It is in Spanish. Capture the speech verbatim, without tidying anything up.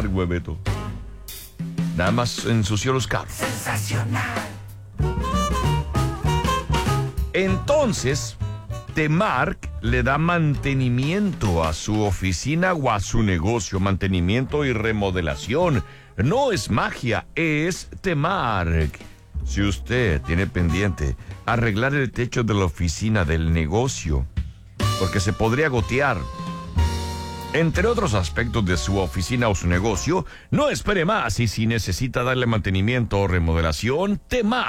T-Mark, Bebeto. Nada más ensució los carros. Sensacional. Entonces, T-Mark le da mantenimiento a su oficina o a su negocio. Mantenimiento y remodelación. No es magia, es T-Mark. Si usted tiene pendiente arreglar el techo de la oficina del negocio, porque se podría gotear, entre otros aspectos de su oficina o su negocio, no espere más. Y si necesita darle mantenimiento o remodelación, T-Mark